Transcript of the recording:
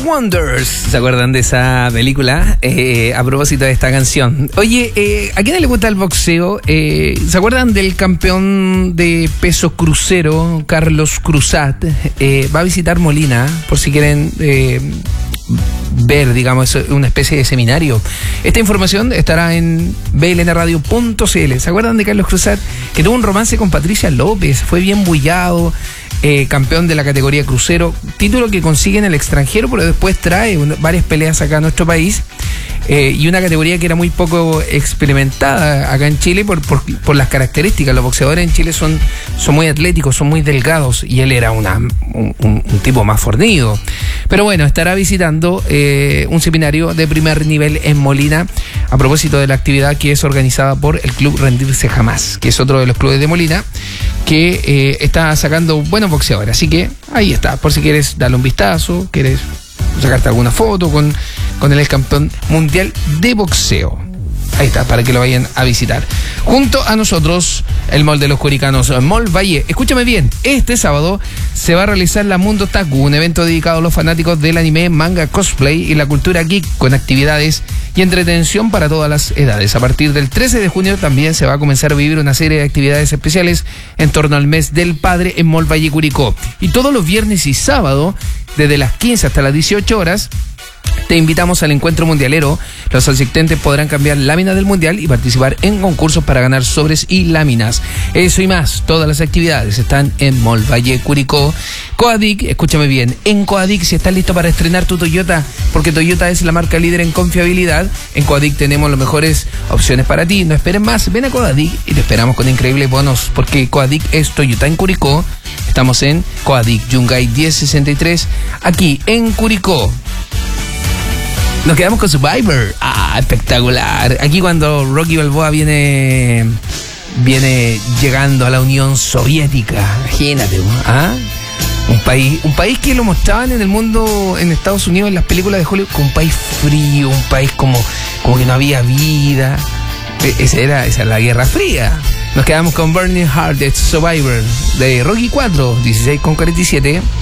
Wonders. ¿Se acuerdan de esa película? A propósito de esta canción. Oye, ¿a quién le gusta el boxeo? ¿Se acuerdan del campeón de peso crucero, Carlos Cruzat? Va a visitar Molina, por si quieren ver, digamos, una especie de seminario. Esta información estará en blnradio.cl. ¿Se acuerdan de Carlos Cruzat? Que tuvo un romance con Patricia López, fue bien bullado, campeón de la categoría crucero, título que consigue en el extranjero, pero después trae varias peleas acá a nuestro país, y una categoría que era muy poco experimentada acá en Chile por las características. Los boxeadores en Chile son muy atléticos, son muy delgados, y él era un tipo más fornido. Pero bueno, estará visitando un seminario de primer nivel en Molina a propósito de la actividad que es organizada por el Club Rendirse Jamás, que es otro de los clubes de Molina que está sacando buenos boxeadores. Así que ahí está, por si quieres darle un vistazo, quieres sacarte alguna foto con el campeón mundial de boxeo. Ahí está, para que lo vayan a visitar. Junto a nosotros, el Mall de los Curicanos, Mall Valle. Escúchame bien, este sábado se va a realizar la Mundo Taku, un evento dedicado a los fanáticos del anime, manga, cosplay y la cultura geek, con actividades y entretención para todas las edades. A partir del 13 de junio también se va a comenzar a vivir una serie de actividades especiales en torno al mes del padre en Mall Valle Curicó. Y todos los viernes y sábado, desde las 15 hasta las 18 horas, te invitamos al encuentro mundialero. Los asistentes podrán cambiar láminas del mundial y participar en concursos para ganar sobres y láminas. Eso y más, todas las actividades están en Mall Valle Curicó. Coadic, escúchame bien, en Coadic, si estás listo para estrenar tu Toyota, porque Toyota es la marca líder en confiabilidad, en Coadic tenemos las mejores opciones para ti. No esperes más, ven a Coadic y te esperamos con increíbles bonos, porque Coadic es Toyota en Curicó. Estamos en Coadic Yungay 1063, aquí en Curicó. Nos quedamos con Survivor. Espectacular. Aquí cuando Rocky Balboa viene llegando a la Unión Soviética. Imagínate, ¿ah? Un país que lo mostraban en el mundo, en Estados Unidos, en las películas de Hollywood, como un país frío, un país como que no había vida. Esa era la Guerra Fría. Nos quedamos con Burning Heart de Survivor de Rocky 4, 16:47.